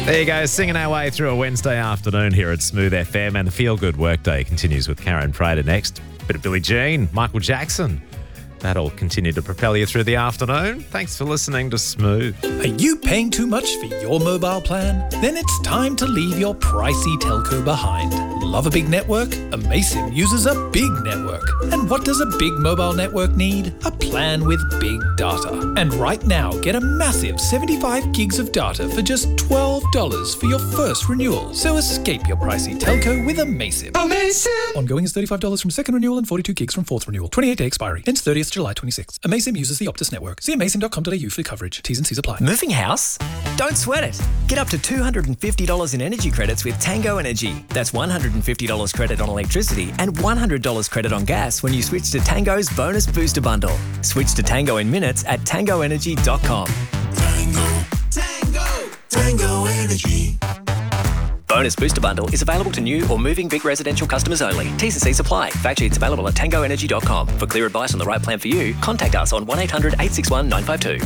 There you go, singing our way through a Wednesday afternoon here at Smooth FM, and the Feel Good Workday continues with Karen Prater next. Bit of Billie Jean, Michael Jackson. That'll continue to propel you through the afternoon. Thanks for listening to Smooth. Are you paying too much for your mobile plan? Then it's time to leave your pricey telco behind. Love a big network? Amaysim uses a big network. And what does a big mobile network need? A plan with big data. And right now, get a massive 75 gigs of data for just $12 for your first renewal. So escape your pricey telco with Amaysim. Amaysim! Ongoing is $35 from second renewal and 42 gigs from fourth renewal. 28-day expiry. Ends 30th July 26. Amaysim uses the Optus network. See amaysim.com.au for coverage. T's and C's apply. Moving house? Don't sweat it. Get up to $250 in energy credits with Tango Energy. That's $150 credit on electricity and $100 credit on gas when you switch to Tango's Bonus Booster Bundle. Switch to Tango in minutes at tangoenergy.com. Tango Energy. Bonus Booster Bundle is available to new or moving Vic residential customers only. T's and C's apply. Fact sheets available at tangoenergy.com. For clear advice on the right plan for you, contact us on 1-800-861-952.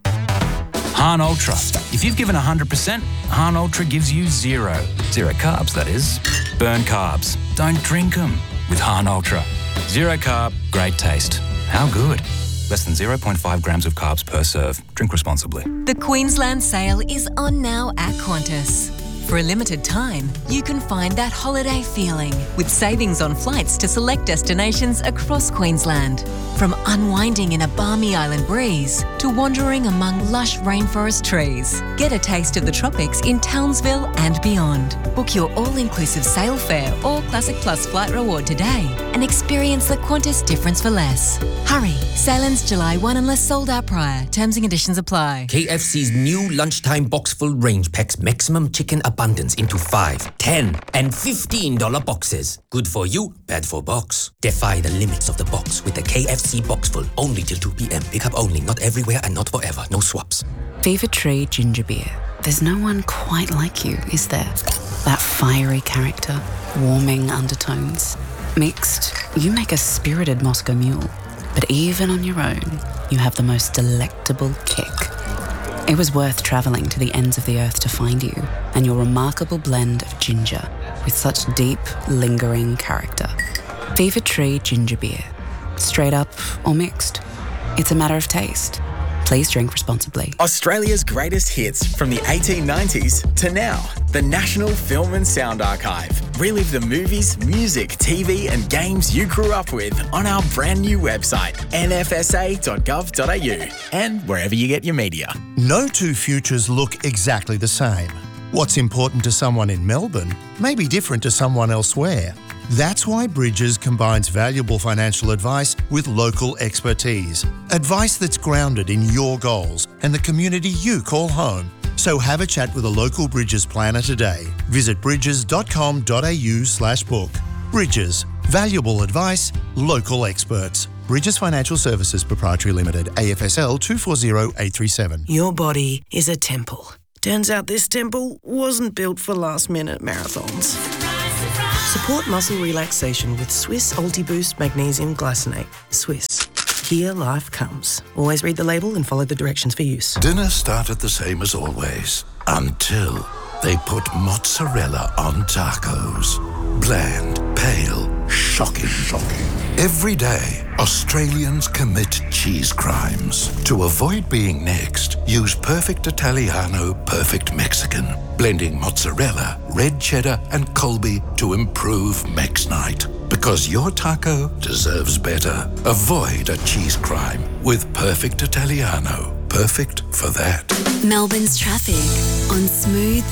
Han Ultra. If you've given 100%, Han Ultra gives you zero. Zero carbs, that is. Burn carbs. Don't drink them with Han Ultra. Zero carb, great taste. How good? Less than 0.5 grams of carbs per serve. Drink responsibly. The Queensland sale is on now at Qantas. For a limited time, you can find that holiday feeling with savings on flights to select destinations across Queensland. From unwinding in a balmy island breeze to wandering among lush rainforest trees. Get a taste of the tropics in Townsville and beyond. Book your all-inclusive sail fare or Classic Plus flight reward today and experience the Qantas difference for less. Hurry, sail ends July 1 unless sold out prior. Terms and conditions apply. KFC's new lunchtime box full range packs maximum chicken abundance into 5, 10 and $15 boxes. Good for you, bad for box. Defy the limits of the box with the KFC box full only till 2 p.m. Pick up only, not everywhere and not forever. No swaps. Fever Tree Ginger Beer. There's no one quite like you, is there? That fiery character, warming undertones. Mixed, you make a spirited Moscow Mule. But even on your own, you have the most delectable kick. It was worth travelling to the ends of the earth to find you and your remarkable blend of ginger with such deep, lingering character. Fever Tree Ginger Beer. Straight up or mixed. It's a matter of taste. Please drink responsibly. Australia's greatest hits from the 1890s to now. The National Film and Sound Archive. Relive the movies, music, TV and games you grew up with on our brand new website, nfsa.gov.au, and wherever you get your media. No two futures look exactly the same. What's important to someone in Melbourne may be different to someone elsewhere. That's why Bridges combines valuable financial advice with local expertise. Advice that's grounded in your goals and the community you call home. So have a chat with a local Bridges planner today. Visit bridges.com.au/book. Bridges. Valuable advice, local experts. Bridges Financial Services Proprietary Limited, AFSL 240837. Your body is a temple. Turns out this temple wasn't built for last-minute marathons. Support muscle relaxation with Swiss Ultiboost Magnesium Glycinate. Swiss. Here life comes. Always read the label and follow the directions for use. Dinner started the same as always, until they put mozzarella on tacos. Bland, pale, shocking. Every day, Australians commit cheese crimes. To avoid being next, use Perfect Italiano, Perfect Mexican. Blending mozzarella, red cheddar and Colby to improve Mex Night. Because your taco deserves better. Avoid a cheese crime with Perfect Italiano. Perfect for that. Melbourne's traffic on Smooth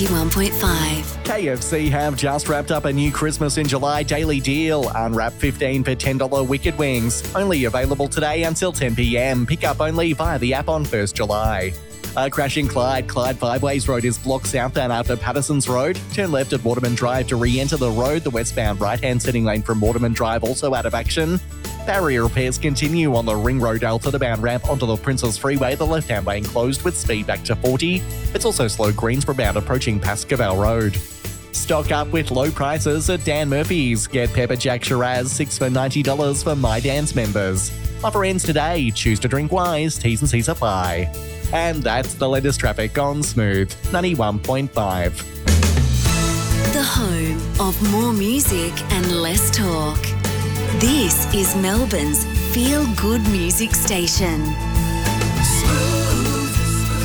91.5. KFC have just wrapped up a new Christmas in July daily deal. Unwrap 15 for $10 Wicked Wings. Only available today until 10 p.m. Pick up only via the app on 1st July. A crash in Clyde 5 Ways Road is blocked southbound after Patterson's Road. Turn left at Waterman Drive to re-enter the road. The westbound right-hand setting lane from Waterman Drive also out of action. Barrier repairs continue on the Ring Road Alfred-bound ramp onto the Princes Freeway. The left-hand lane closed with speed back to 40. It's also slow Greensboro-bound approaching Pascoe Road. Stock up with low prices at Dan Murphy's. Get Pepper Jack Shiraz 6 for $90 for My Dan's members. Offer ends today. Choose to drink wise. T's and C's apply. And that's the latest traffic on Smooth 91.5. The home of more music and less talk. This is Melbourne's Feel Good Music Station. Smooth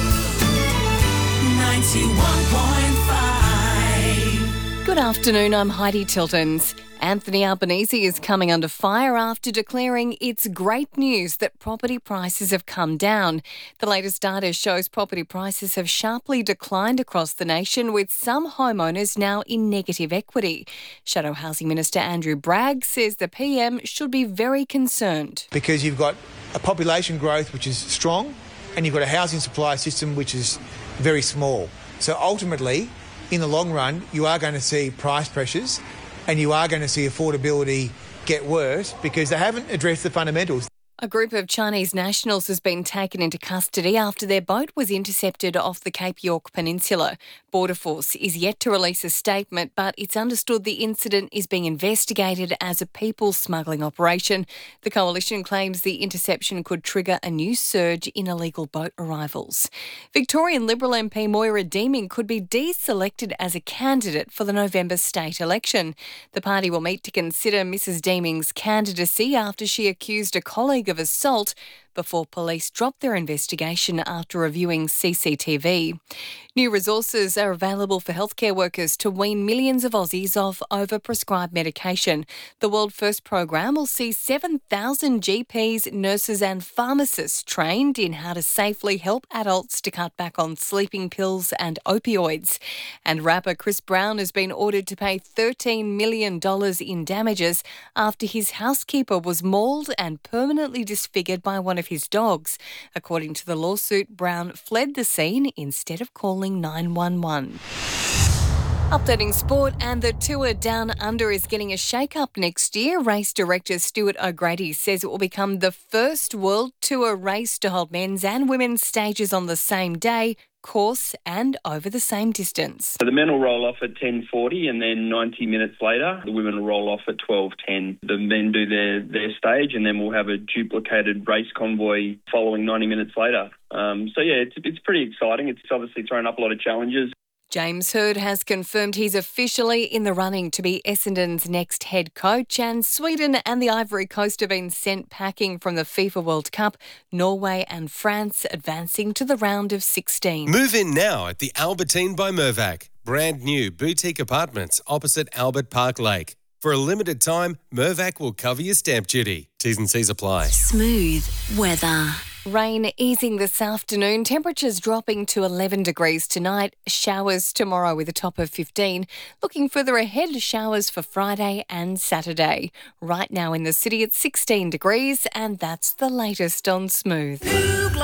91.5. Good afternoon, I'm Heidi Tiltons. Anthony Albanese is coming under fire after declaring it's great news that property prices have come down. The latest data shows property prices have sharply declined across the nation, with some homeowners now in negative equity. Shadow Housing Minister Andrew Bragg says the PM should be very concerned. Because you've got a population growth which is strong and you've got a housing supply system which is very small. So ultimately, in the long run, you are going to see price pressures and you are going to see affordability get worse because they haven't addressed the fundamentals. A group of Chinese nationals has been taken into custody after their boat was intercepted off the Cape York Peninsula. Border Force is yet to release a statement, but it's understood the incident is being investigated as a people smuggling operation. The coalition claims the interception could trigger a new surge in illegal boat arrivals. Victorian Liberal MP Moira Deeming could be deselected as a candidate for the November state election. The party will meet to consider Mrs Deeming's candidacy after she accused a colleague of assault before police dropped their investigation after reviewing CCTV. New resources are available for healthcare workers to wean millions of Aussies off overprescribed medication. The World First program will see 7,000 GPs, nurses and pharmacists trained in how to safely help adults to cut back on sleeping pills and opioids. And rapper Chris Brown has been ordered to pay $13 million in damages after his housekeeper was mauled and permanently disfigured by one of his dogs. According to the lawsuit, Brown fled the scene instead of calling 911. Updating sport, and the Tour Down Under is getting a shake-up next year. Race director Stuart O'Grady says it will become the first World Tour race to hold men's and women's stages on the same day, course and over the same distance. So the men will roll off at 10:40 and then 90 minutes later the women will roll off at 12:10. The men do their stage and then we'll have a duplicated race convoy following 90 minutes later. It's pretty exciting. It's obviously thrown up a lot of challenges. James Hird has confirmed he's officially in the running to be Essendon's next head coach, and Sweden and the Ivory Coast have been sent packing from the FIFA World Cup, Norway and France advancing to the round of 16. Move in now at the Albertine by Mirvac. Brand new boutique apartments opposite Albert Park Lake. For a limited time, Mirvac will cover your stamp duty. T's and C's apply. Smooth weather. Rain easing this afternoon, temperatures dropping to 11 degrees tonight, showers tomorrow with a top of 15. Looking further ahead, showers for Friday and Saturday. Right now in the city it's 16 degrees, and that's the latest on Smooth.